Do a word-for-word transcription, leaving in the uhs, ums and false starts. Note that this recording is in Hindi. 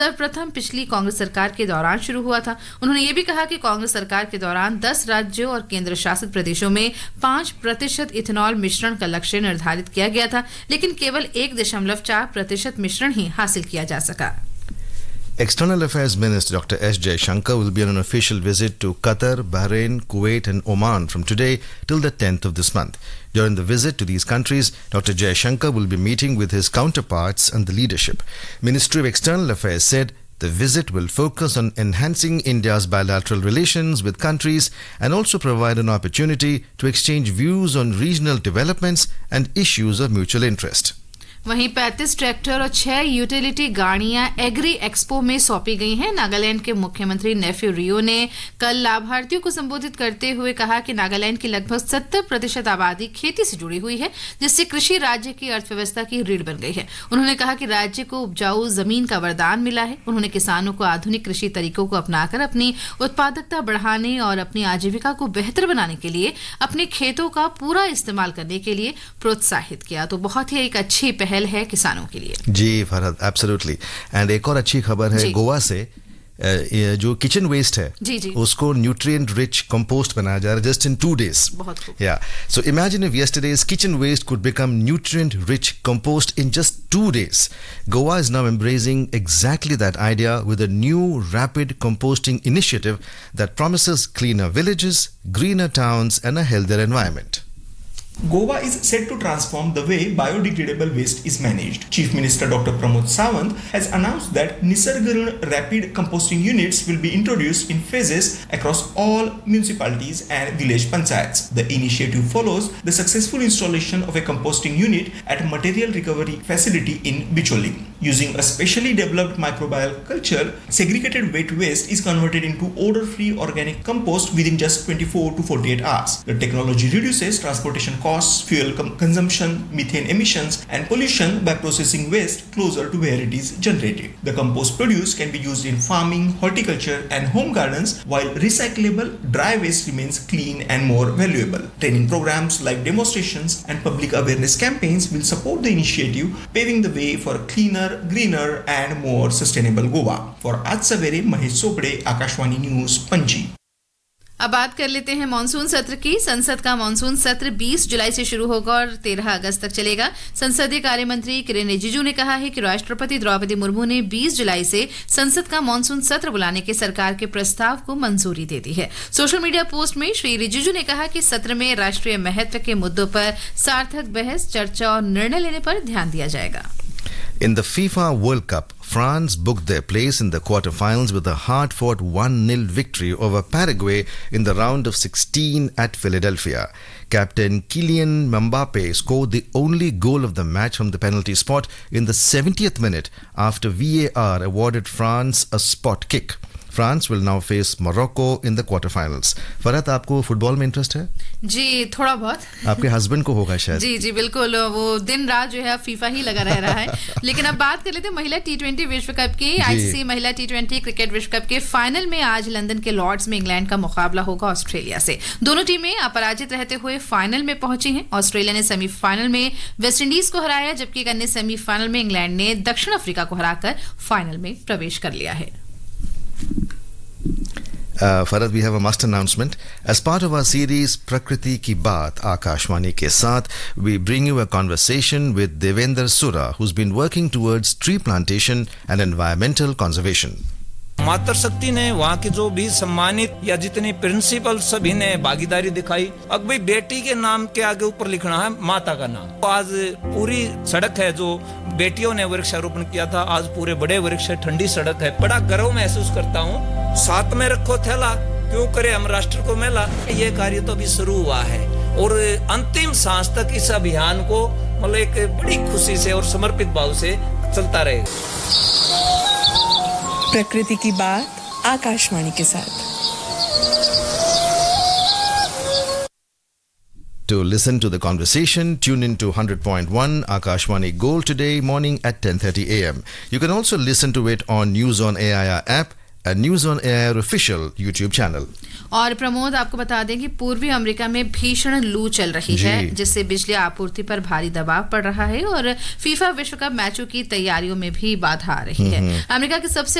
सर्वप्रथम पिछली कांग्रेस सरकार के दौरान शुरू हुआ था। उन्होंने ये भी कहा कि कांग्रेस सरकार के दौरान दस राज्यों और केंद्र शासित प्रदेशों में पांच प्रतिशत इथेनॉल मिश्रण का लक्ष्य निर्धारित किया गया था, लेकिन केवल एक दशमलव चार प्रतिशत मिश्रण ही हासिल किया जा सका। External Affairs Minister Doctor S. Jaishankar will be on an official visit to Qatar, Bahrain, Kuwait and Oman from today till the tenth of this month. During the visit to these countries, Doctor Jaishankar will be meeting with his counterparts and the leadership. Ministry of External Affairs said the visit will focus on enhancing India's bilateral relations with countries and also provide an opportunity to exchange views on regional developments and issues of mutual interest. वहीं पैंतीस ट्रैक्टर और छह यूटिलिटी गाड़ियां एग्री एक्सपो में सौंपी गई हैं। नागालैंड के मुख्यमंत्री नेफ्यू रियो ने कल लाभार्थियों को संबोधित करते हुए कहा कि नागालैंड की लगभग सत्तर प्रतिशत आबादी खेती से जुड़ी हुई है, जिससे कृषि राज्य की अर्थव्यवस्था की रीढ़ बन गई है। उन्होंने कहा कि राज्य को उपजाऊ जमीन का वरदान मिला है। उन्होंने किसानों को आधुनिक कृषि तरीकों को अपनाकर अपनी उत्पादकता बढ़ाने और अपनी आजीविका को बेहतर बनाने के लिए अपने खेतों का पूरा इस्तेमाल करने के लिए प्रोत्साहित किया। तो बहुत ही एक अच्छी पहल है किसानों के लिए। जी फरहद, एब्सोल्युटली। एंड एक और अच्छी खबर है गोवा से, जो किचन वेस्ट है जी जी उसको न्यूट्रिएंट रिच कंपोस्ट बनाया जा रहा है जस्ट इन टू डेज। बहुत खूब। या so imagine if yesterday's kitchen waste could become nutrient rich compost in just two days. Goa is now embracing exactly that idea with a new rapid composting initiative that promises cleaner villages, greener towns and a healthier environment. Goa is set to transform the way biodegradable waste is managed. Chief Minister Doctor Pramod Sawant has announced that Nisargarun rapid composting units will be introduced in phases across all municipalities and village panchayats. The initiative follows the successful installation of a composting unit at a material recovery facility in Bicholi. Using a specially developed microbial culture, segregated wet waste is converted into odor-free organic compost within just twenty-four to forty-eight hours. The technology reduces transportation costs, fuel com- consumption, methane emissions and pollution by processing waste closer to where it is generated. The compost produced can be used in farming, horticulture and home gardens, while recyclable dry waste remains clean and more valuable. Training programs like demonstrations and public awareness campaigns will support the initiative, paving the way for a cleaner, greener and more sustainable Goa. For Aaj Savere, Mahesh Sopde, Akashwani News, Panji. अब बात कर लेते हैं मानसून सत्र की। संसद का मानसून सत्र बीस जुलाई से शुरू होगा और तेरह अगस्त तक चलेगा। संसदीय कार्य मंत्री किरेन रिजिजू ने कहा है कि राष्ट्रपति द्रौपदी मुर्मू ने बीस जुलाई से संसद का मानसून सत्र बुलाने के सरकार के प्रस्ताव को मंजूरी दे दी है। सोशल मीडिया पोस्ट में श्री रिजिजू ने कहा कि सत्र में राष्ट्रीय महत्व के मुद्दों पर सार्थक बहस, चर्चा और निर्णय लेने पर ध्यान दिया जाएगा। In the FIFA World Cup, France booked their place in the quarterfinals with a hard-fought one nil victory over Paraguay in the round of sixteen at Philadelphia. Captain Kylian Mbappe scored the only goal of the match from the penalty spot in the seventieth minute after V A R awarded France a spot kick. France will now face Morocco in the quarterfinals. Farhat, आपको फुटबॉल में इंटरेस्ट है? जी थोड़ा बहुत। आपके हस्बैंड को होगा शायद। जी जी बिल्कुल, वो दिन रात जो है फीफा ही लगा रह रहा है। लेकिन अब बात कर लेते हैं महिला टी ट्वेंटी विश्व कप की। आईसीसी महिला टी ट्वेंटी क्रिकेट विश्व कप के फाइनल में आज लंदन के लॉर्ड्स में इंग्लैंड का मुकाबला होगा ऑस्ट्रेलिया से। दोनों टीमें अपराजित रहते हुए फाइनल में पहुंची हैं। ऑस्ट्रेलिया ने सेमीफाइनल में वेस्टइंडीज को हराया, जबकि एक अन्य सेमीफाइनल में इंग्लैंड ने दक्षिण अफ्रीका को हराकर फाइनल में प्रवेश कर लिया है। Uh, Farad, we have a must announcement. As part of our series Prakriti Ki Baat, Akashwani ke saath, we bring you a conversation with Devendra Sura, who's been working towards tree plantation and environmental conservation. मातृ शक्ति ने वहाँ के जो भी सम्मानित या जितने प्रिंसिपल सभी ने भागीदारी दिखाई। अब भाई बेटी के नाम के आगे ऊपर लिखना है माता का नाम। तो आज पूरी सड़क है जो बेटियों ने वृक्षारोपण किया था, आज पूरे बड़े वृक्ष है, ठंडी सड़क है। बड़ा गर्व महसूस करता हूँ। साथ में रखो थैला, क्यों करे हम राष्ट्र को मेला। ये कार्य तो अभी शुरू हुआ है और अंतिम सांस तक इस अभियान को मतलब एक बड़ी खुशी से और समर्पित भाव से चलता रहेगा। प्रकृति की बात आकाशवाणी के साथ। To listen to the conversation, tune in to one hundred point one Akashwani Gold today morning at ten thirty a m. You can also listen to it on News on A I R app a News on Air official YouTube channel. और प्रमोद, आपको बता दें कि पूर्वी अमेरिका में भीषण लू चल रही जी। है, जिससे बिजली आपूर्ति पर भारी दबाव पड़ रहा है और फीफा विश्व कप मैचों की तैयारियों में भी बाधा आ रही है। अमेरिका के सबसे